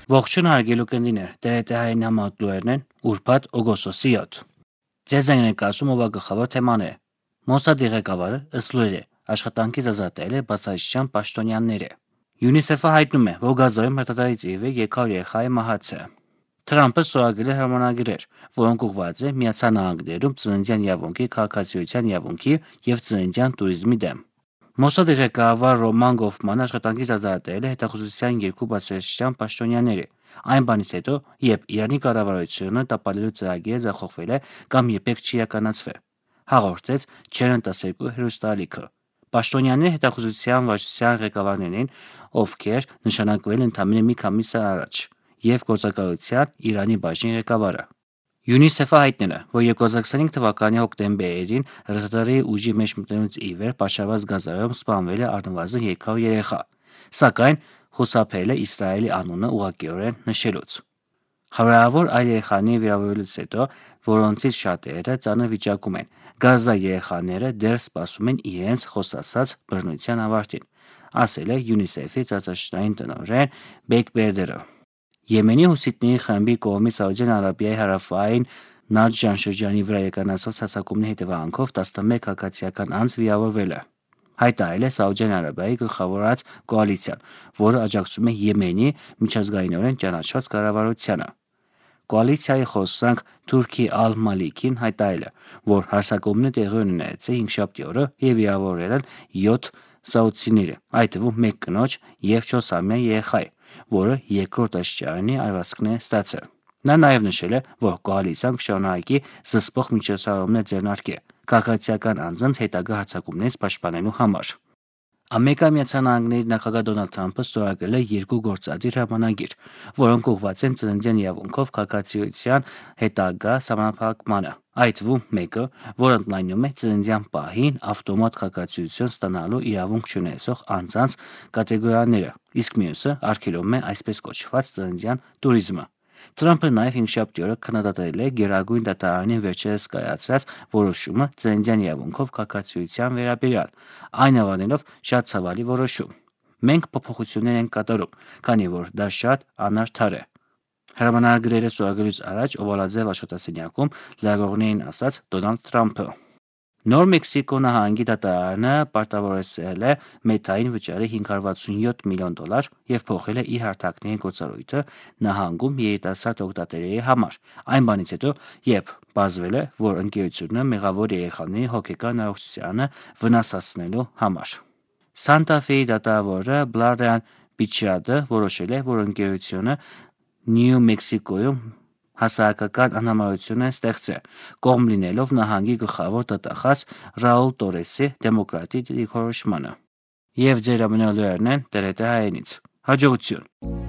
Ողջույն հարգելի կնդիներ, TRT-հային համատուերն են ուրբաթ օգոստոսի 7։ Ձեզ են ներկայացում ով գլխավոր թեմաները։ Մոսադի ղեկավարը ըստ լուրերի աշխատանքից ազատել է բացասական պաշտոնյաները։ UNICEF-ը հայտնում է, որ Գազայում հրետանի ծիվի եկավ երեխայի մահացը։ Թրամփը ստորագրել է հրամանագրեր, որոնք ուղղված են Միացյալ Նահանգներում ծննդյան իրավունքի քաղաքացիության իրավունքի եւ ծննդյան туриզմի դեմ։ Մոսադի ղեկավար Ռոման Գոֆմանը աշխատանքից ազատել է հետախուզության երկու բացասական պաշտոնյաները, այն բանից հետո, երբ Իրանի կառավարությունը տապալելու ծրագիրը ձախողվել է կամ երբեք չի իրականացվել, հաղորդեց Channel 12 հեռուստաալիքը։ Պաշտոնյաները հետախուզության վարչության ղեկավարներին, ովքեր նշանակվել են ընդամենը մի քանի ամիս առաջ, եւ գործակալության Իրանի բաժնի ղեկավարը։ UNICEF-ը հայտնել է, որ 2025 թվականի հոկտեմբերին ռետարի ուժի մեջ մտնելուց ի վեր պաշարված Գազայում սպանվել է առնվազն 300 երեխա, սակայն խուսափել է Իսրայելի անունը ուղղակիորեն նշելուց։ Հարյուրավոր այլ երեխաների վիրավորելուց հետո, որոնցից շատերը ծանր վիճակում են, Գազա երեխաները դեռ սպասում են իրենց խոստացած բռնության ավարտին, ասել է UNICEF-ի ծածկաշրջանային տնօրեն Բեկ Բերդերը։ Եմենի հուսիտների խմբի կողմից Սաուդյան Արաբիայի հարավային Նաջան շրջանի վրա իրականացված հարձակումների հետևանքով 11 քաղաքացիական անձ վիրավորվել է, հայտարարել է Սաուդյան Արաբիայի գլխավորած կոալիցիան, որը աջակցում է Եմենի միջազգայինորեն ճանաչված կառավարությանը։ Կոալիցիայի խոսնակ Թուրքի Ալ-Մալիքին հայտարարել է, որ հարձակումները տեղի ունեցել 5-7 օրը եւ վիրավորել են 7 սաուդցիներ, այդ թվում 1 կնոջ եւ 4-ամյա երեխայի, որը երկրորդ աստիճանի արվածքներ է ստացել։ Նա նաև նշել է, որ կոալիցիան կշարունակի զսպող միջոցառումներ ձեռնարկել քաղաքացիական անձանց հետագա հարձակումներից պաշտպանելու համար։ Ամերիկայի Միացյալ Նահանգների նախագահ Դոնալդ Թրամփը ստորագրել է երկու գործադիր հրամանագիր, որոնք ուղղված են ծննդյան իրավունքով քաղաքացիության հետագա սահմանափակմանը, այդ թվում մեկը, որը ընդլայնում է ծննդյան պահին ավտոմատ քաղաքացիություն ստանալու իրավունք չունեցող անձանց կատեգորիաները, իսկ մյուսը արգելում է այսպես կոչված ծննդյան туриզմը։ Թրամփը նաև 5-7 օրը քննադատել է Գերագույն դատարանի վերջերս կայացրած որոշումը ծննդյան իրավունքով քաղաքացիության վերաբերյալ, այն անվանելով շատ ցավալի որոշում։ Մենք փոփոխություններ ենք կատարում, քանի որ դա շատ անարդար է։ Հրամանագրերը ստորագրելուց առաջ Օվալաձև աշխատասենյակում լրագրողներին ասաց Դոնալդ Թրամփը։ Նոր Մեքսիկո նահանգի դատարանը պարտավորեցրել է Մեթային վճարի $567 միլիոն եւ փոխել է իր հարթակների գործառույթը նահանգում երիտասարդ օգտատերերի համար, այն բանից հետո, երբ պարզվել է, որ ընկերությունը մեղավոր երեխաների հոգեկան առողջությանը վնասացնելու համար։ Սանտա Ֆեի դատավորը Բլարդան Պիչյադը որոշել է, որ ընկերությունը Նյու Մեքսիկոյում հասարակական անհամարություն է ստեղծել, կողմ լինելով նահանգի գլխավոր դատախազ Ռաուլ Տորեսի դեմոկրատի դիրքորոշմանը։ Եվ ձեր ամենալուրերն են TRT հայերենից։ Հաջողություն։